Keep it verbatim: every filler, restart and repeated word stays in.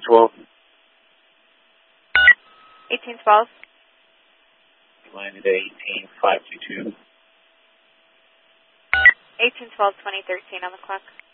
twelve. eighteen twelve. Landed at eighteen five two two. eighteen twelve, twenty thirteen on the clock.